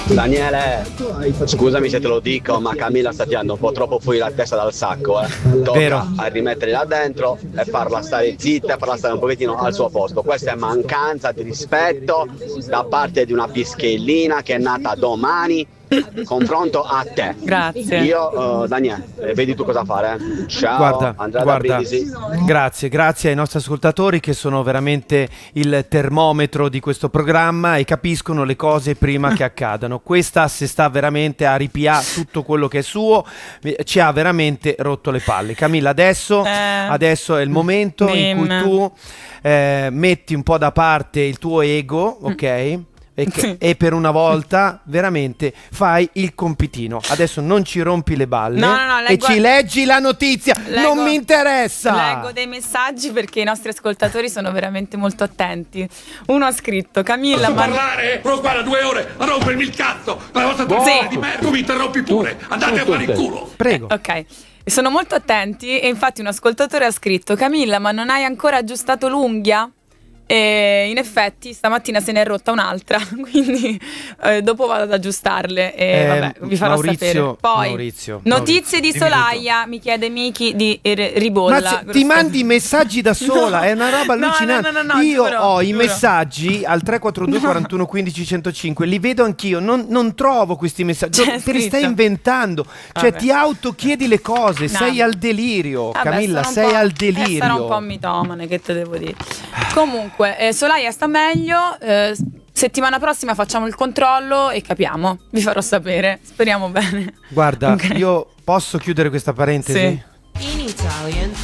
Daniele, scusami se te lo dico, ma Camilla sta tirando un po' troppo fuori la testa dal sacco, eh. Vero. Tocca a rimetterla là dentro e farla stare zitta, farla stare un pochettino al suo posto. Questa è mancanza di rispetto da parte di una pischellina che è nata domani. Confronto a te. Grazie. Io, Daniele, vedi tu cosa fare. Ciao, Guarda, Andrea guarda, da Brindisi. grazie ai nostri ascoltatori che sono veramente il termometro di questo programma e capiscono le cose prima che accadano. Questa si sta veramente a ripiare tutto quello che è suo, ci ha veramente rotto le palle. Camilla, adesso è il momento in cui tu metti un po' da parte il tuo ego, ok? E per una volta veramente fai il compitino. Adesso non ci rompi le balle e ci leggi la notizia. Non mi interessa. Leggo dei messaggi perché i nostri ascoltatori sono veramente molto attenti. Uno ha scritto: Camilla, posso parlare? Però guarda, 2 ore a rompermi il cazzo. La vostra tua di merda, tu mi interrompi pure. Andate a fare il culo. Prego. Ok. Sono molto attenti e infatti un ascoltatore ha scritto: Camilla, ma non hai ancora aggiustato l'unghia? E in effetti stamattina se ne è rotta un'altra, quindi dopo vado ad aggiustarle e vabbè, vi farò sapere. Poi notizie di Solaia, mi chiede Miki di Ribolla. Ma ti mandi i messaggi da sola, è una roba allucinante. No, io giuro, ho i messaggi al 342 41 15 105, li vedo anch'io, non trovo questi messaggi. Te li stai inventando, cioè ti autochiedi le cose, sei al delirio. Camilla, sei al delirio. Sarò un po' mitomane, che te devo dire. Comunque Solaia sta meglio, settimana prossima facciamo il controllo e capiamo, vi farò sapere, speriamo bene. Guarda, io posso chiudere questa parentesi? Sì.